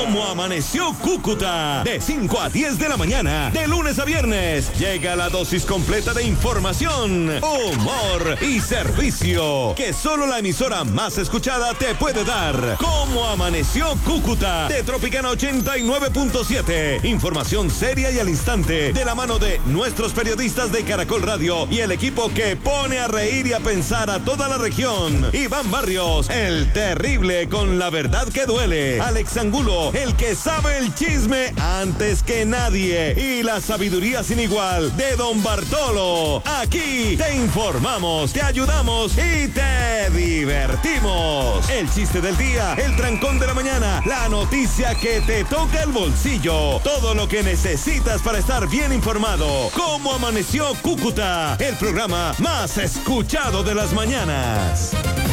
¿Cómo amaneció Cúcuta? De 5 a 10 de la mañana, de lunes a viernes, llega la dosis completa de información, humor y servicio que solo la emisora más escuchada te puede dar. ¿Cómo amaneció Cúcuta? De Tropicana 89.7. Información seria y al instante, de la mano de nuestros periodistas de Caracol Radio y el equipo que pone a reír y a pensar a toda la región. Iván Barrios, el terrible con la verdad que duele. Alex Angulo, el que sabe el chisme antes que nadie. Y la sabiduría sin igual de Don Bartolo. Aquí te informamos, te ayudamos y te divertimos. El chiste del día, el trancón de la mañana, la noticia que te toca el bolsillo. Todo lo que necesitas para estar bien informado. ¿Cómo amaneció Cúcuta? El programa más escuchado de las mañanas.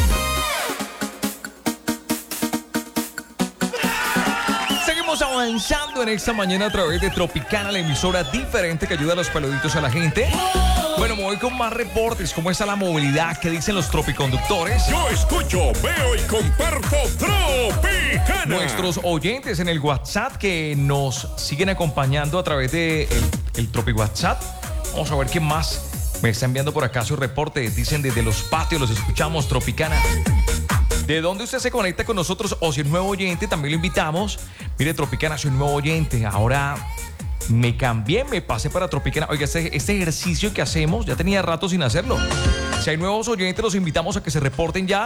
Seguimos avanzando en esta mañana a través de Tropicana, la emisora diferente que ayuda a los peluditos a la gente. Bueno, me voy con más reportes. ¿Cómo está la movilidad? ¿Qué dicen los tropiconductores? Yo escucho, veo y comparto Tropicana. Nuestros oyentes en el WhatsApp que nos siguen acompañando a través de el Tropi WhatsApp. Vamos a ver qué más me está enviando por acá su reporte. Dicen desde los patios, los escuchamos, Tropicana. ¿De dónde usted se conecta con nosotros? O si es nuevo oyente, también lo invitamos. Mire, Tropicana, soy nuevo oyente. Ahora me cambié, me pasé para Tropicana. Oiga, este ejercicio que hacemos, ya tenía rato sin hacerlo. Si hay nuevos oyentes, los invitamos a que se reporten ya.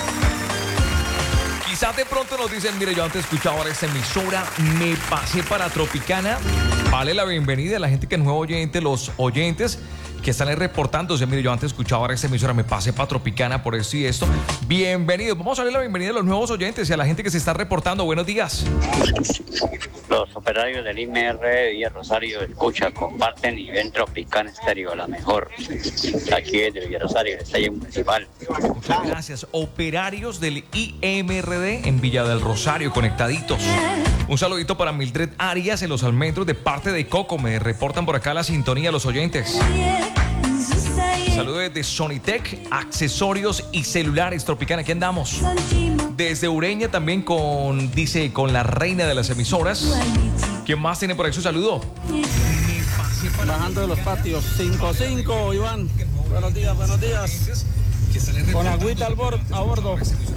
Quizás de pronto nos dicen, mire, yo antes escuchaba ahora esta emisora, me pasé para Tropicana. Vale la bienvenida a la gente que es nuevo oyente, los oyentes que están ahí reportándose. Mire, yo antes escuchaba ahora esta emisora, me pasé para Tropicana por esto y esto. Bienvenidos. Vamos a darle la bienvenida a los nuevos oyentes y a la gente que se está reportando. Buenos días. Los operarios del IMR de Villa Rosario escuchan, comparten y ven Tropicana Estéreo, la mejor. Aquí desde Villa Rosario, el estadio municipal. Muchas gracias. Operarios del IMRD en Villa del Rosario, conectaditos. Un saludito para Mildred Arias en los Almendros de parte de Coco. Me reportan por acá la sintonía los oyentes. Saludos desde Sonitec, accesorios y celulares. Tropicana, aquí andamos. Desde Ureña también dice, con la reina de las emisoras. ¿Quién más tiene por ahí su saludo? Bajando de los patios, 5-5, Iván. Buenos días, buenos días. Con agüita a bordo.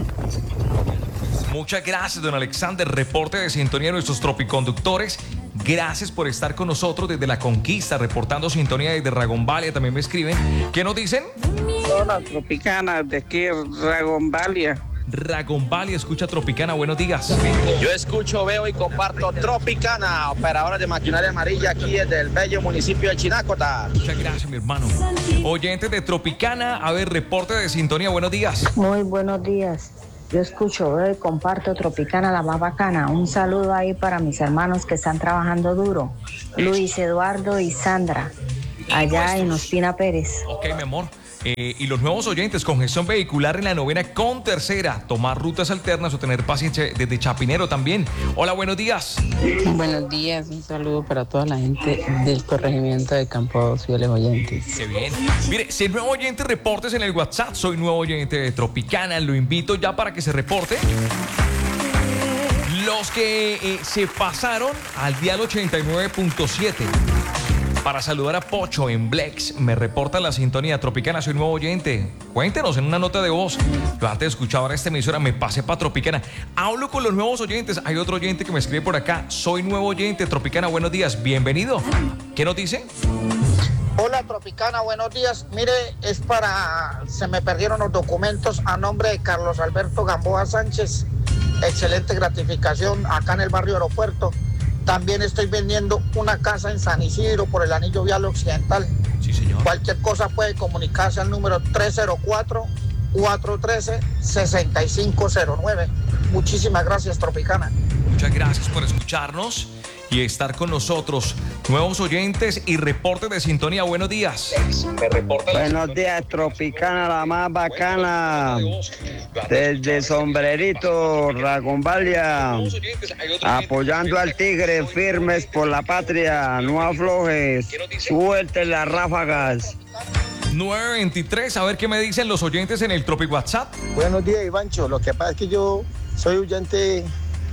Muchas gracias, don Alexander. Reporte de sintonía de nuestros tropiconductores. Gracias por estar con nosotros desde La Conquista, reportando sintonía desde Ragombalia. También me escriben. ¿Qué nos dicen? Hola, Tropicana, de aquí Ragombalia. Ragombalia, escucha Tropicana, buenos días. Yo escucho, veo y comparto Tropicana, operadora de maquinaria amarilla aquí desde el bello municipio de Chinacota. Muchas gracias, mi hermano. Oyentes de Tropicana, a ver, reporte de sintonía, buenos días. Muy buenos días. Yo escucho, veo y comparto Tropicana, la más bacana. Un saludo ahí para mis hermanos que están trabajando duro. Luis, Eduardo y Sandra, allá en Ospina Pérez. Ok, mi amor. Y los nuevos oyentes, congestión vehicular en la 9ª con tercera, tomar rutas alternas o tener paciencia desde Chapinero también. Hola, buenos días. Buenos días, un saludo para toda la gente del corregimiento de Campo, fieles oyentes. Qué bien. Mire, si es nuevo oyente, reportes en el WhatsApp. Soy nuevo oyente de Tropicana, lo invito ya para que se reporte. Los que se pasaron al dial 89.7. Para saludar a Pocho en Blex, me reporta la sintonía Tropicana, soy nuevo oyente. Cuéntenos en una nota de voz. Yo antes escuchaba esta emisora, me pasé para Tropicana. Hablo con los nuevos oyentes. Hay otro oyente que me escribe por acá. Soy nuevo oyente, Tropicana, buenos días, bienvenido. ¿Qué nos dice? Hola Tropicana, buenos días. Mire, se me perdieron los documentos a nombre de Carlos Alberto Gamboa Sánchez. Excelente gratificación acá en el barrio Aeropuerto. También estoy vendiendo una casa en San Isidro por el Anillo Vial Occidental. Sí, señor. Cualquier cosa puede comunicarse al número 304-413-6509. Muchísimas gracias, Tropicana. Muchas gracias por escucharnos y estar con nosotros. Nuevos oyentes y reporte de sintonía. Buenos días. Buenos días, Tropicana, la más bacana. Desde Sombrerito, Ragombalia. Apoyando al Tigre, firmes por la patria. No aflojes. Suelten las ráfagas. 923, a ver qué me dicen los oyentes en el Tropi WhatsApp. Buenos días, Ivancho. Lo que pasa es que yo soy oyente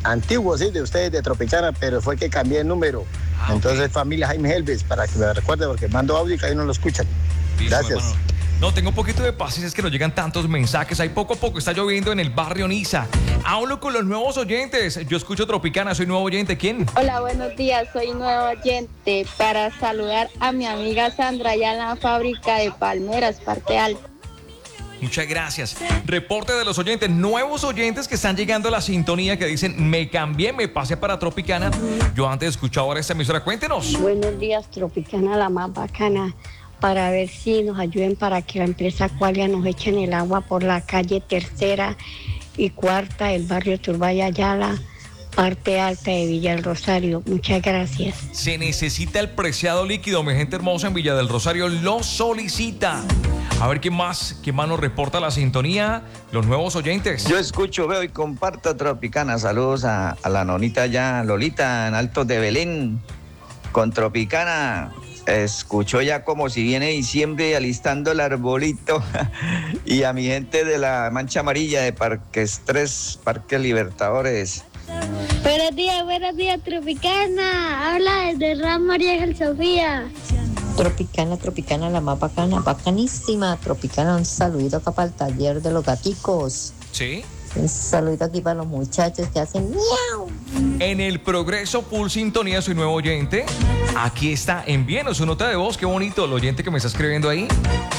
antiguo, sí, de ustedes de Tropicana, pero fue que cambié el número. Entonces, familia Jaime Helves, para que me recuerde, porque mando audio y que ahí no lo escuchan. Listo, Gracias. Hermano. No, tengo un poquito de paciencia, es que nos llegan tantos mensajes. Ahí poco a poco está lloviendo en el barrio Niza. Hablo con los nuevos oyentes. Yo escucho Tropicana, soy nuevo oyente. ¿Quién? Hola, buenos días. Soy nuevo oyente para saludar a mi amiga Sandra allá en la fábrica de Palmeras, parte alta. Muchas gracias. Reporte de los oyentes, nuevos oyentes que están llegando a la sintonía que dicen, me cambié, me pasé para Tropicana. Yo antes escuchaba ahora esta emisora. Cuéntenos. Buenos días, Tropicana, la más bacana. Para ver si nos ayuden para que la empresa Qualia nos echen el agua por la calle 3ª y 4ª del barrio Turbay Ayala, parte alta de Villa del Rosario. Muchas gracias. Se necesita el preciado líquido, mi gente hermosa en Villa del Rosario lo solicita. A ver qué más nos reporta la sintonía, los nuevos oyentes. Yo escucho, veo y comparto Tropicana. Saludos a la nonita ya, Lolita, en Altos de Belén, con Tropicana. Escucho ya como si viene diciembre alistando el arbolito. Y a mi gente de la Mancha Amarilla de Parques 3, Parque Libertadores. Buenos días, Tropicana. Habla desde Ram María Ángel Sofía. Tropicana, la más bacana, bacanísima. Tropicana, un saludito acá para el taller de los gaticos. Sí. Un saludito aquí para los muchachos que hacen miau. En el Progreso Full Sintonía, soy nuevo oyente. Aquí está, envíenos su nota de voz, qué bonito el oyente que me está escribiendo ahí.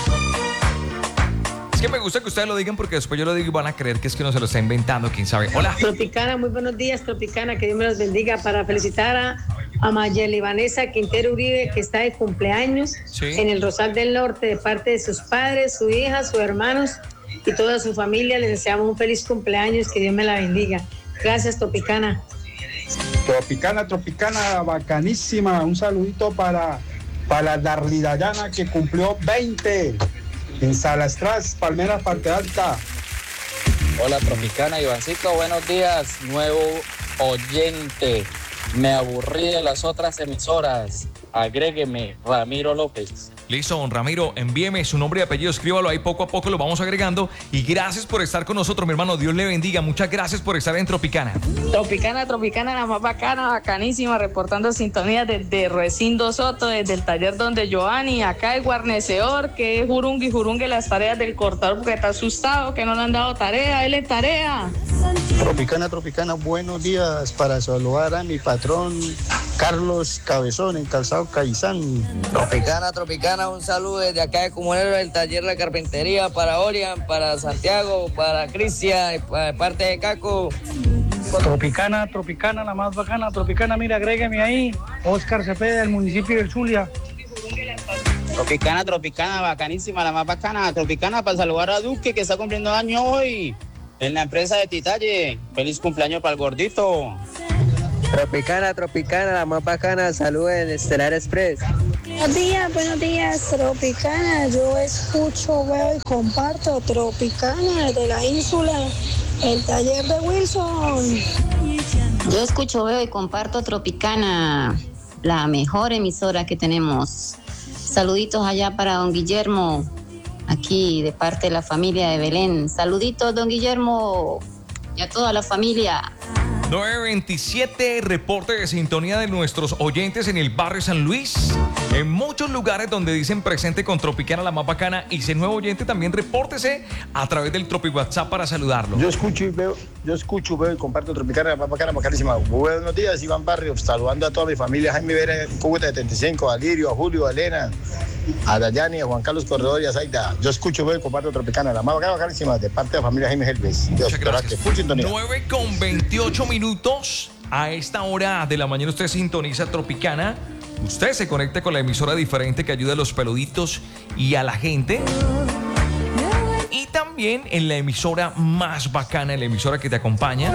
Es que me gusta que ustedes lo digan porque después yo lo digo y van a creer que es que no se lo está inventando, quién sabe. Hola. Tropicana, muy buenos días, Tropicana, que Dios me los bendiga, para felicitar a Mayeli Vanessa Quintero Uribe, que está de cumpleaños en el Rosal del Norte, de parte de sus padres, su hija, sus hermanos y toda su familia. Les deseamos un feliz cumpleaños, que Dios me la bendiga. Gracias, Tropicana. Tropicana, bacanísima. Un saludito para Darly Dayana, que cumplió 20 en Salastras, Palmeras, Parte Alta. Hola, Tropicana, Ivancito, buenos días. Nuevo oyente. Me aburrí de las otras emisoras. Agrégueme, Ramiro López. Listo, don Ramiro, envíeme su nombre y apellido, escríbalo ahí, poco a poco lo vamos agregando. Y gracias por estar con nosotros, mi hermano, Dios le bendiga. Muchas gracias por estar en Tropicana. Tropicana, la más bacana, bacanísima, reportando sintonía desde Recindo Soto, desde el taller donde Giovanni, acá el guarnecedor, que es jurungue las tareas del cortador, porque está asustado, que no le han dado tarea, él es tarea. Tropicana, buenos días, para saludar a mi patrón Carlos Cabezón en Calzado Caizán. Tropicana, un saludo desde acá de Comunero del taller La Carpintería, para Orián, para Santiago, para Cristian, para parte de Caco. Tropicana, la más bacana. Tropicana, mira, agrégueme ahí. Oscar Cepeda, del municipio de Zulia. Tropicana, bacanísima, la más bacana. Tropicana, para saludar a Duque, que está cumpliendo año hoy en la empresa de Titalle. Feliz cumpleaños para el gordito. Tropicana, la más bacana. Saludos en Estelar Express. Buenos días, Tropicana. Yo escucho, veo y comparto Tropicana desde la ínsula, el taller de Wilson. Yo escucho, veo y comparto Tropicana, la mejor emisora que tenemos. Saluditos allá para don Guillermo, aquí de parte de la familia de Belén. Saluditos, don Guillermo, y a toda la familia. 927, reporte de sintonía de nuestros oyentes en el barrio San Luis. En muchos lugares donde dicen presente con Tropicana, la más bacana. Y si es nuevo oyente, también repórtese a través del Tropi WhatsApp para saludarlo. Yo escucho y veo y comparto Tropicana, la más bacana, bacanísima. Buenos días, Iván Barrios, saludando a toda mi familia. Jaime Vera, Cúcuta 75, a Lirio, a Julio, a Elena, a Dayani, a Juan Carlos Corredor y a Zaida. Yo escucho, veo y comparto Tropicana, la más bacana, bacanísima, de parte de la familia Jaime Helves. Muchas gracias. Full sintonía. 9:28 minutos. A esta hora de la mañana usted sintoniza Tropicana. Usted se conecta con la emisora diferente que ayuda a los peluditos y a la gente. Y también en la emisora más bacana, en la emisora que te acompaña.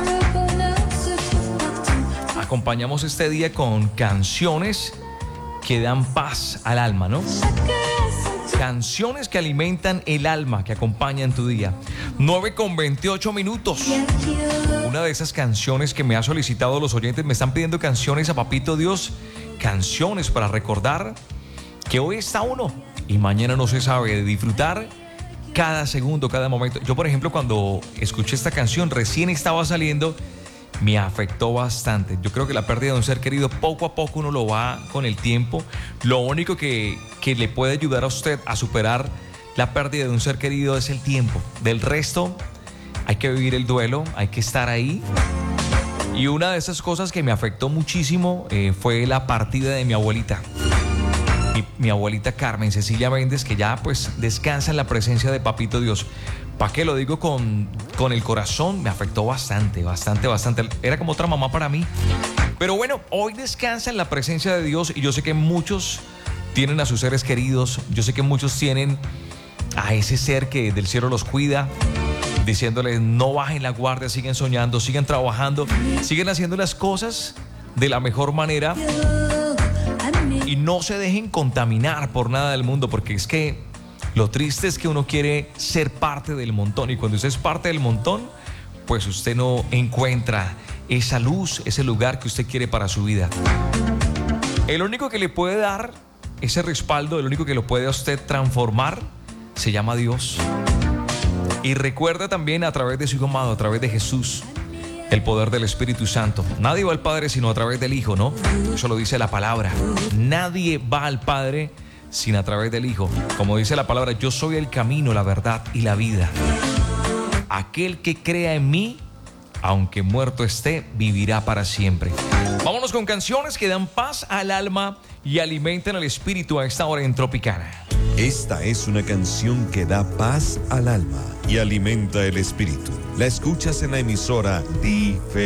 Acompañamos este día con canciones que dan paz al alma, ¿no? Canciones que alimentan el alma, que acompañan tu día. 9:28 minutos. Una de esas canciones que me ha solicitado los oyentes, me están pidiendo canciones a Papito Dios, canciones para recordar que hoy está uno y mañana no se sabe, de disfrutar cada segundo, cada momento. Yo, por ejemplo, cuando escuché esta canción, recién estaba saliendo, me afectó bastante. Yo creo que la pérdida de un ser querido, poco a poco uno lo va con el tiempo. Lo único que le puede ayudar a usted a superar la pérdida de un ser querido es el tiempo. Del resto, hay que vivir el duelo, hay que estar ahí. Y una de esas cosas que me afectó muchísimo fue la partida de mi abuelita. Mi abuelita Carmen Cecilia Méndez, que ya pues descansa en la presencia de Papito Dios. ¿Para qué lo digo con el corazón? Me afectó bastante. Era como otra mamá para mí. Pero bueno, hoy descansa en la presencia de Dios y yo sé que muchos tienen a sus seres queridos. Yo sé que muchos tienen a ese ser que del cielo los cuida, diciéndoles no bajen la guardia, siguen soñando, siguen trabajando, siguen haciendo las cosas de la mejor manera y no se dejen contaminar por nada del mundo, porque es que lo triste es que uno quiere ser parte del montón y cuando usted es parte del montón, pues usted no encuentra esa luz, ese lugar que usted quiere para su vida. El único que le puede dar ese respaldo, el único que lo puede a usted transformar, se llama Dios. Y recuerda también a través de su Hijo amado, a través de Jesús, el poder del Espíritu Santo. Nadie va al Padre sino a través del Hijo, ¿no? Eso lo dice la palabra. Nadie va al Padre sino a través del Hijo. Como dice la palabra, yo soy el camino, la verdad y la vida. Aquel que crea en mí, aunque muerto esté, vivirá para siempre. Vámonos con canciones que dan paz al alma y alimentan el espíritu a esta hora en Tropicana. Esta es una canción que da paz al alma y alimenta el espíritu. La escuchas en la emisora Diferente.